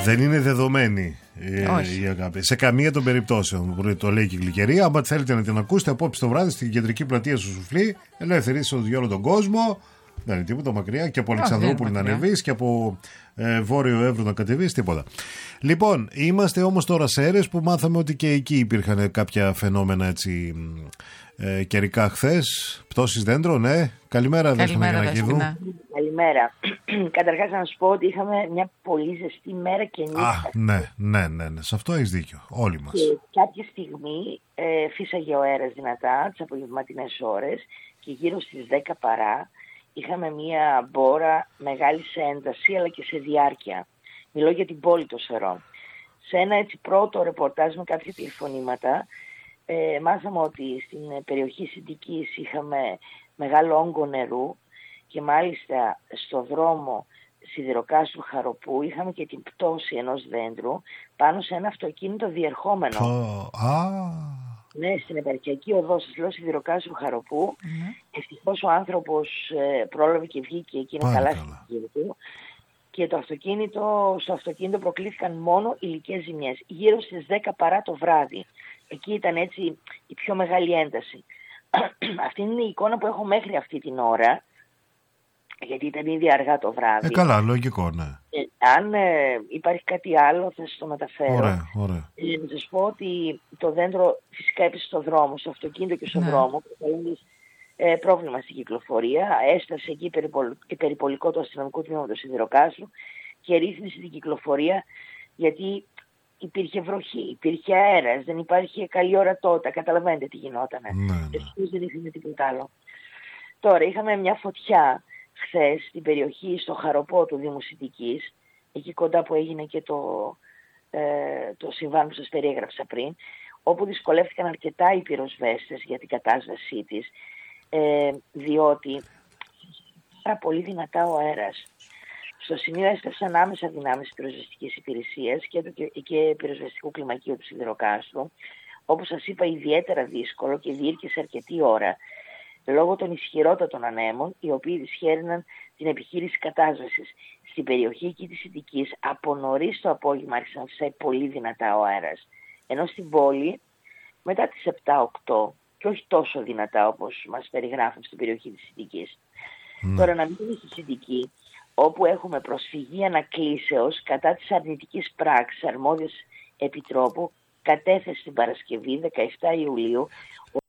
Δεν είναι δεδομένη η αγάπη. Σε καμία των περιπτώσεων. Το λέει και η Γλυκερία. Αν θέλετε να την ακούσετε απόψε το βράδυ στην κεντρική πλατεία στο Σουφλί, ελεύθερη είσοδο για όλο τον κόσμο. Δεν είναι τίποτα μακριά. Και από Αλεξανδρούπολη να ανεβεί και από Βόρειο Εύρο να κατεβεί, τίποτα. Λοιπόν, είμαστε όμως τώρα σε Έρες που μάθαμε ότι και εκεί υπήρχαν κάποια φαινόμενα έτσι καιρικά χθες. Πτώσεις δέντρων, ναι. Καλημέρα, Δέσποινα Γιαννακηδού. Καλημέρα. Καταρχάς να σου πω ότι είχαμε μια πολύ ζεστή μέρα και νύχτα. Ναι. Σε αυτό έχεις δίκιο. Όλοι μας. Και κάποια στιγμή φύσαγε ο αέρας δυνατά τις απογευματινές ώρες και γύρω στις 10 παρά είχαμε μια μπόρα μεγάλη σε ένταση αλλά και σε διάρκεια. Μιλώ για την πόλη των Σερών. Σε ένα έτσι πρώτο ρεπορτάζ με κάποια τηλεφωνήματα μάθαμε ότι στην περιοχή Συντικής είχαμε μεγάλο όγκο νερού και μάλιστα στο δρόμο Σιδηροκάστρου Χαροπού είχαμε και την πτώση ενός δέντρου πάνω σε ένα αυτοκίνητο διερχόμενο. Ναι, στην επαρχιακή οδό, σας λέω, Σιδηροκάστρου Χαροπού. Ευτυχώς ο άνθρωπος πρόλαβε και βγήκε και είναι καλά στην υγεία του. Και στο αυτοκίνητο προκλήθηκαν μόνο υλικές ζημιές. Γύρω στις 10 παρά το βράδυ. Εκεί ήταν έτσι η πιο μεγάλη ένταση. Αυτή είναι η εικόνα που έχω μέχρι αυτή την ώρα. Γιατί ήταν ήδη αργά το βράδυ. Καλά, λογικό, ναι. Αν υπάρχει κάτι άλλο θα σας το μεταφέρω. Ωραία. Να σας πω ότι το δέντρο φυσικά έπεσε στο δρόμο, στο αυτοκίνητο και στον δρόμο, προκαλώντας πρόβλημα στην κυκλοφορία. Έστασε εκεί περιπολικό του αστυνομικού τμήματος Σιδηροκάστρου και ρύθμισε την κυκλοφορία γιατί υπήρχε βροχή, υπήρχε αέρας, δεν υπάρχει καλή ορατότητα. Καταλαβαίνετε τι γινότανε. Ευτυχώς δεν είχαμε τίποτα άλλο. Τώρα είχαμε μια φωτιά χθες στην περιοχή στο Χαροπό του Δήμου Συντικής, εκεί κοντά που έγινε και το συμβάν που σας περιέγραψα πριν, όπου δυσκολεύτηκαν αρκετά οι πυροσβέστες για την κατάσβεσή της, διότι πάρα πολύ δυνατά ο αέρας. Στο σημείο έστασαν άμεσα δυνάμεις της πυροσβεστικής υπηρεσίας και πυροσβεστικού κλιμακίου του Σιδηροκάστρου, όπως σας είπα ιδιαίτερα δύσκολο και διήρκησε αρκετή ώρα, λόγω των ισχυρότατων ανέμων, οι οποίοι δυσχέριναν την επιχείρηση κατάσβεσης. Στην περιοχή εκεί της Συντικής, από νωρίς το απόγευμα άρχισε να φυσάει πολύ δυνατά ο αέρας. Ενώ στην πόλη, μετά τις 7-8, και όχι τόσο δυνατά όπως μας περιγράφουν στην περιοχή της Συντικής. Τώρα να μείνουμε στη Συντική, όπου έχουμε προσφυγή ανακλήσεως κατά της αρνητικής πράξης αρμόδιας επιτρόπου, κατέθεσε την Παρασκευή 17 Ιουλίου